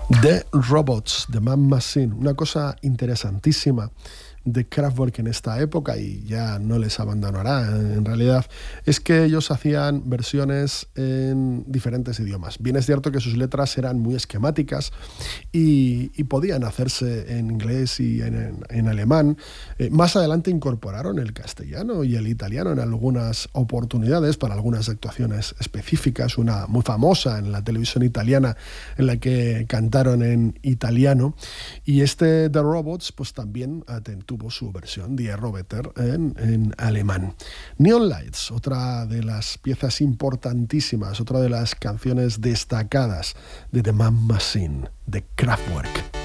The Robots, The Man Machine, una cosa interesantísima de Kraftwerk en esta época, y ya no les abandonará en realidad, es que ellos hacían versiones en diferentes idiomas. Bien es cierto que sus letras eran muy esquemáticas y podían hacerse en inglés y en alemán. Más adelante incorporaron el castellano y el italiano en algunas oportunidades para algunas actuaciones específicas, una muy famosa en la televisión italiana en la que cantaron en italiano, y The Robots pues también tuvo su versión, Die Roboter, en alemán. Neon Lights, otra de las piezas importantísimas, otra de las canciones destacadas de The Man Machine, de Kraftwerk.